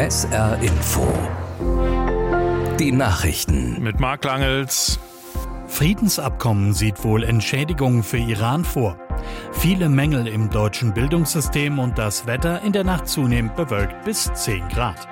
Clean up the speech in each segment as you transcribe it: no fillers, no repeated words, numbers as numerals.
SR Info. Die Nachrichten. Mit Marc Langels. Friedensabkommen sieht wohl Entschädigungen für Iran vor. Viele Mängel im deutschen Bildungssystem und das Wetter in der Nacht zunehmend bewölkt bis 10 Grad.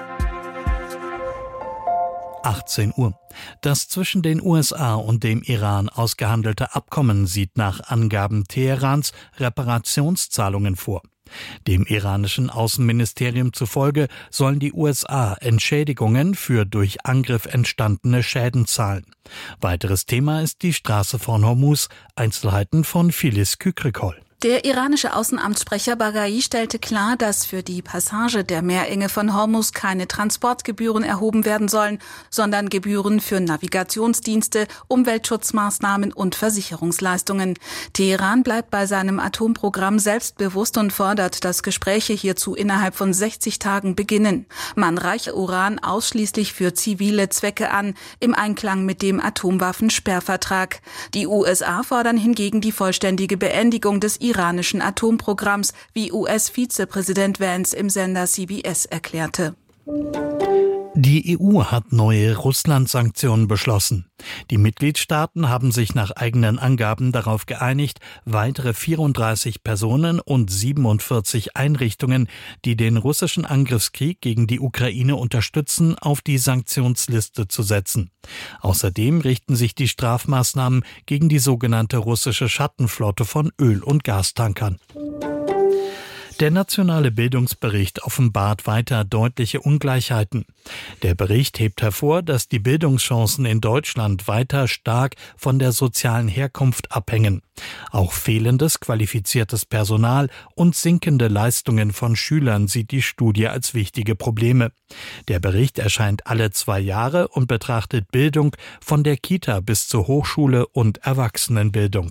18 Uhr. Das zwischen den USA und dem Iran ausgehandelte Abkommen sieht nach Angaben Teherans Reparationszahlungen vor. Dem iranischen Außenministerium zufolge sollen die USA Entschädigungen für durch Angriff entstandene Schäden zahlen. Weiteres Thema ist die Straße von Hormuz. Einzelheiten von Filiz Kükrikol. Der iranische Außenamtssprecher Baghai stellte klar, dass für die Passage der Meerenge von Hormuz keine Transportgebühren erhoben werden sollen, sondern Gebühren für Navigationsdienste, Umweltschutzmaßnahmen und Versicherungsleistungen. Teheran bleibt bei seinem Atomprogramm selbstbewusst und fordert, dass Gespräche hierzu innerhalb von 60 Tagen beginnen. Man reiche Uran ausschließlich für zivile Zwecke an, im Einklang mit dem Atomwaffensperrvertrag. Die USA fordern hingegen die vollständige Beendigung des iranischen Atomprogramms, wie US-Vizepräsident Vance im Sender CBS erklärte. Die EU hat neue Russland-Sanktionen beschlossen. Die Mitgliedstaaten haben sich nach eigenen Angaben darauf geeinigt, weitere 34 Personen und 47 Einrichtungen, die den russischen Angriffskrieg gegen die Ukraine unterstützen, auf die Sanktionsliste zu setzen. Außerdem richten sich die Strafmaßnahmen gegen die sogenannte russische Schattenflotte von Öl- und Gastankern. Der nationale Bildungsbericht offenbart weiter deutliche Ungleichheiten. Der Bericht hebt hervor, dass die Bildungschancen in Deutschland weiter stark von der sozialen Herkunft abhängen. Auch fehlendes qualifiziertes Personal und sinkende Leistungen von Schülern sieht die Studie als wichtige Probleme. Der Bericht erscheint alle 2 Jahre und betrachtet Bildung von der Kita bis zur Hochschule und Erwachsenenbildung.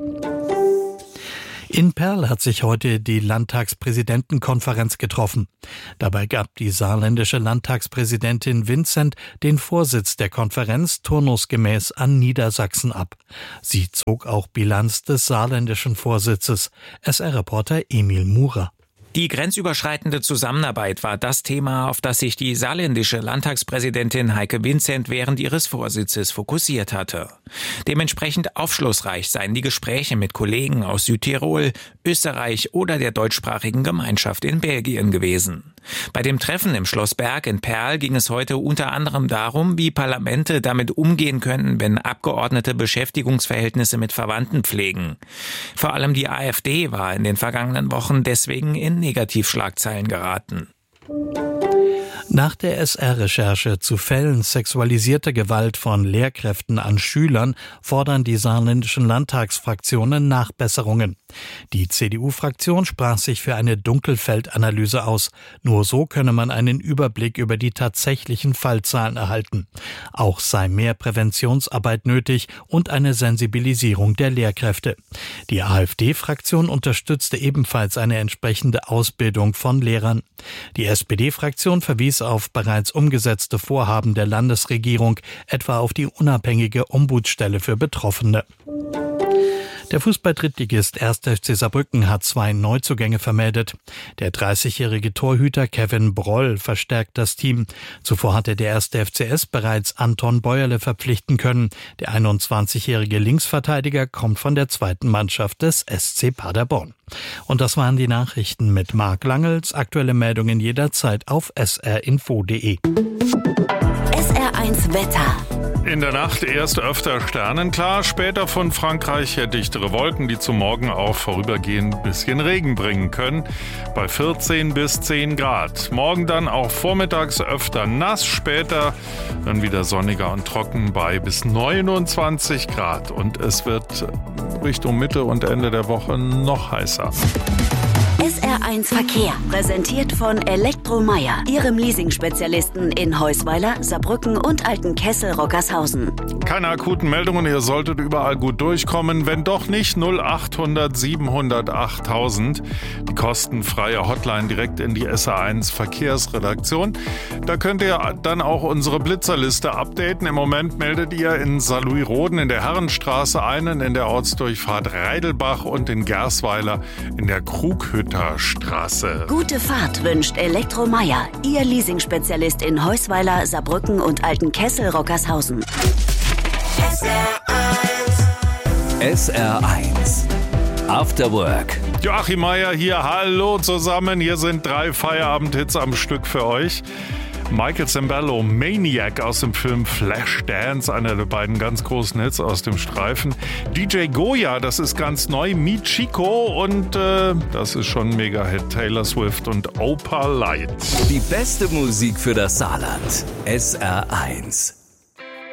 In Perl hat sich heute die Landtagspräsidentenkonferenz getroffen. Dabei gab die saarländische Landtagspräsidentin Vincent den Vorsitz der Konferenz turnusgemäß an Niedersachsen ab. Sie zog auch Bilanz des saarländischen Vorsitzes. SR-Reporter Emil Murer. Die grenzüberschreitende Zusammenarbeit war das Thema, auf das sich die saarländische Landtagspräsidentin Heike Vincent während ihres Vorsitzes fokussiert hatte. Dementsprechend aufschlussreich seien die Gespräche mit Kollegen aus Südtirol, Österreich oder der deutschsprachigen Gemeinschaft in Belgien gewesen. Bei dem Treffen im Schloss Berg in Perl ging es heute unter anderem darum, wie Parlamente damit umgehen könnten, wenn Abgeordnete Beschäftigungsverhältnisse mit Verwandten pflegen. Vor allem die AfD war in den vergangenen Wochen deswegen in Negativschlagzeilen geraten. Nach der SR-Recherche zu Fällen sexualisierter Gewalt von Lehrkräften an Schülern fordern die saarländischen Landtagsfraktionen Nachbesserungen. Die CDU-Fraktion sprach sich für eine Dunkelfeldanalyse aus. Nur so könne man einen Überblick über die tatsächlichen Fallzahlen erhalten. Auch sei mehr Präventionsarbeit nötig und eine Sensibilisierung der Lehrkräfte. Die AfD-Fraktion unterstützte ebenfalls eine entsprechende Ausbildung von Lehrern. Die SPD-Fraktion verwies auf bereits umgesetzte Vorhaben der Landesregierung, etwa auf die unabhängige Ombudsstelle für Betroffene. Der Fußball-Drittligist 1. FC Saarbrücken hat 2 Neuzugänge vermeldet. Der 30-jährige Torhüter Kevin Broll verstärkt das Team. Zuvor hatte der 1. FCS bereits Anton Bäuerle verpflichten können. Der 21-jährige Linksverteidiger kommt von der 2. Mannschaft des SC Paderborn. Und das waren die Nachrichten mit Marc Langels. Aktuelle Meldungen jederzeit auf srinfo.de. SR1 Wetter. In der Nacht erst öfter sternenklar, später von Frankreich her dichtere Wolken, die zum Morgen auch vorübergehend ein bisschen Regen bringen können, bei 14 bis 10 Grad. Morgen dann auch vormittags öfter nass, später dann wieder sonniger und trocken bei bis 29 Grad. Und es wird Richtung Mitte und Ende der Woche noch heißer. SR1 Verkehr, präsentiert von Elektromeier, Ihrem Leasing-Spezialisten in Heusweiler, Saarbrücken und Altenkessel-Rockershausen. Keine akuten Meldungen, ihr solltet überall gut durchkommen. Wenn doch nicht, 0800 700 8000. Die kostenfreie Hotline direkt in die SR1 Verkehrsredaktion. Da könnt ihr dann auch unsere Blitzerliste updaten. Im Moment meldet ihr in Saarlouis-Roden in der Herrenstraße einen, in der Ortsdurchfahrt Reidelbach und in Gersweiler in der Krughütte Frankfurter Straße. Gute Fahrt wünscht Elektromeier, Ihr Leasingspezialist in Heusweiler, Saarbrücken und Altenkessel-Rockershausen. SR1 After Work. Joachim Meier hier, hallo zusammen. Hier sind 3 Feierabendhits am Stück für euch. Michael Sembello, Maniac aus dem Film Flashdance, einer der beiden ganz großen Hits aus dem Streifen. DJ Goya, das ist ganz neu, Meet Chico und das ist schon ein Mega-Hit, Taylor Swift und Opal Light. Die beste Musik für das Saarland. SR1.